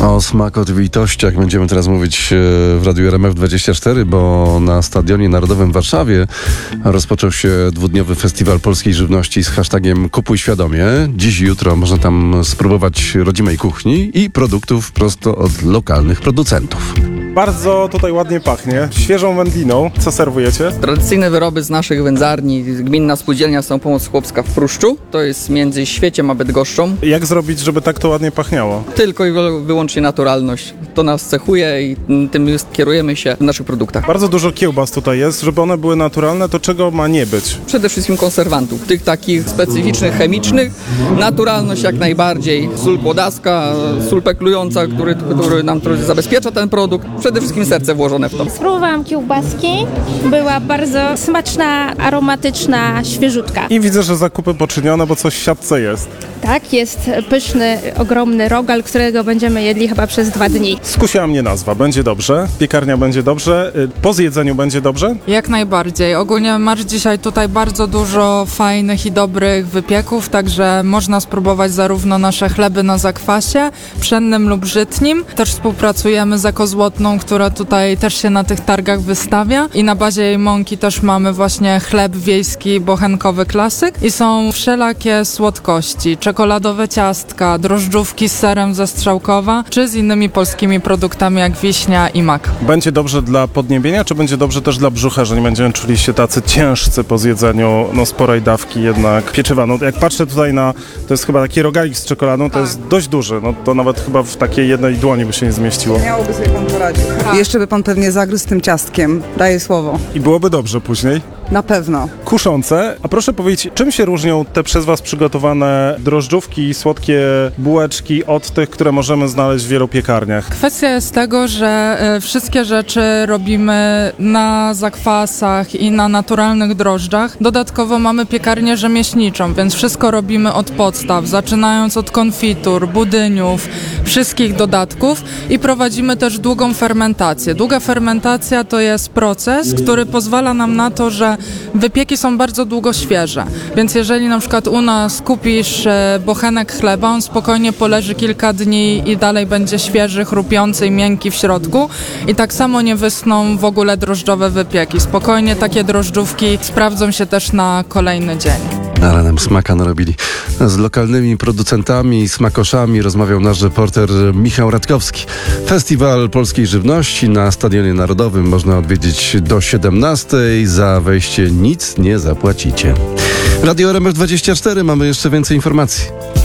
O smakowitościach będziemy teraz mówić w Radiu RMF24, bo na Stadionie Narodowym w Warszawie rozpoczął się dwudniowy festiwal polskiej żywności z hashtagiem Kupuj Świadomie. Dziś i jutro można tam spróbować rodzimej kuchni i produktów prosto od lokalnych producentów. Bardzo tutaj ładnie pachnie. Świeżą wędliną. Co serwujecie? Tradycyjne wyroby z naszych wędzarni. Gminna Spółdzielnia Samopomoc Chłopska w Pruszczu. To jest między Świeciem a Bydgoszczą. Jak zrobić, żeby tak to ładnie pachniało? Tylko i wyłącznie naturalność. To nas cechuje i tym kierujemy się w naszych produktach. Bardzo dużo kiełbas tutaj jest. Żeby one były naturalne, to czego ma nie być? Przede wszystkim konserwantów. Tych takich specyficznych, chemicznych. Naturalność jak najbardziej. Sól kłodaska, sól peklująca, który nam zabezpiecza ten produkt. Przede wszystkim serce włożone w to. Spróbowałam kiełbaski. Była bardzo smaczna, aromatyczna, świeżutka. I widzę, że zakupy poczynione, bo coś w siatce jest. Tak, jest pyszny, ogromny rogal, którego będziemy jedli chyba przez 2 dni. Skusiła mnie nazwa. Będzie dobrze. Piekarnia będzie dobrze. Po zjedzeniu będzie dobrze? Jak najbardziej. Ogólnie masz dzisiaj tutaj bardzo dużo fajnych i dobrych wypieków, także można spróbować zarówno nasze chleby na zakwasie, pszennym lub żytnim. Też współpracujemy z Eko Złotną, która tutaj też się na tych targach wystawia i na bazie jej mąki też mamy właśnie chleb wiejski bochenkowy klasyk i są wszelakie słodkości, czekoladowe ciastka, drożdżówki z serem ze Strzałkowa, czy z innymi polskimi produktami jak wiśnia i mak. Będzie dobrze dla podniebienia, czy będzie dobrze też dla brzucha, że nie będziemy czuli się tacy ciężcy po zjedzeniu sporej dawki jednak pieczywa? No jak patrzę tutaj na, to jest chyba taki rogalik z czekoladą, to jest dość duży, no to nawet chyba w takiej jednej dłoni by się nie zmieściło. Miałoby sobie pan poradzić. Jeszcze by pan pewnie zagryzł tym ciastkiem, daję słowo. I byłoby dobrze później? Na pewno. Kuszące. A proszę powiedzieć, czym się różnią te przez was przygotowane drożdżówki i słodkie bułeczki od tych, które możemy znaleźć w wielu piekarniach? Kwestia jest tego, że wszystkie rzeczy robimy na zakwasach i na naturalnych drożdżach. Dodatkowo mamy piekarnię rzemieślniczą, więc wszystko robimy od podstaw, zaczynając od konfitur, budyniów, wszystkich dodatków i prowadzimy też długą fermentację. Długa fermentacja to jest proces, który pozwala nam na to, że wypieki są bardzo długo świeże, więc jeżeli na przykład u nas kupisz bochenek chleba, on spokojnie poleży kilka dni i dalej będzie świeży, chrupiący i miękki w środku i tak samo nie wyschną w ogóle drożdżowe wypieki. Spokojnie takie drożdżówki sprawdzą się też na kolejny dzień. Ale nam smaka narobili. Z lokalnymi producentami i smakoszami rozmawiał nasz reporter Michał Radkowski. Festiwal polskiej żywności na Stadionie Narodowym można odwiedzić do 17:00. Za wejście nic nie zapłacicie. Radio RMF24, mamy jeszcze więcej informacji.